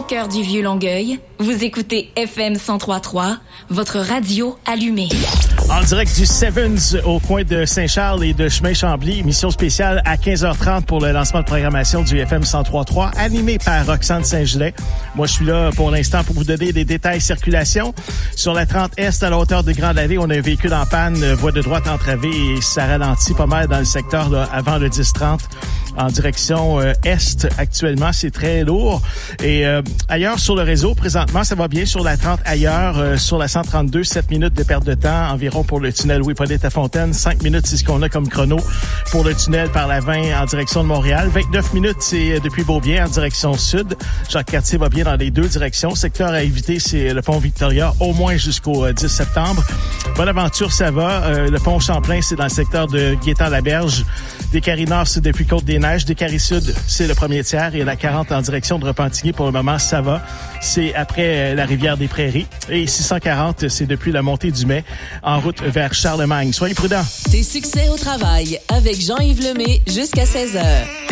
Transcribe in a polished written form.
cœur du Vieux-Longueuil, vous écoutez FM 103.3, votre radio allumée. En direct du Sevens au coin de Saint-Charles et de Chemin-Chambly, émission spéciale à 15h30 pour le lancement de programmation du FM 103.3, animé par Roxane Saint-Gelais. Moi, je suis là pour l'instant pour vous donner des détails circulation. Sur la 30 Est, à la hauteur de Grande-Allée, on a un véhicule en panne, voie de droite entravée et ça ralentit pas mal dans le secteur là, avant le 10-30 en direction Est. Actuellement, c'est très lourd. Et ailleurs sur le réseau, présentement, ça va bien sur la 30 ailleurs, sur la 132, 7 minutes de perte de temps environ pour le tunnel Louis-Hippolyte à Fontaine. 5 minutes, c'est ce qu'on a comme chrono pour le tunnel par la 20 en direction de Montréal. 29 minutes, c'est depuis Beaubien en direction sud. Jacques-Cartier va bien dans les deux directions. Secteur à éviter, c'est le pont Victoria, au moins jusqu'au 10 septembre. Bonaventure, ça va. Le pont Champlain, c'est dans le secteur de Guétan-Laberge. Descaries Nord, c'est depuis Côte-des-Neiges. Descaries Sud, c'est le premier tiers. Et la 40 en direction de Repentigny, pour le moment, ça va. C'est après la rivière des Prairies. Et 640, c'est depuis la montée du Mai en route vers Charlemagne. Soyez prudents. Tes succès au travail avec Jean-Yves Lemay jusqu'à 16h.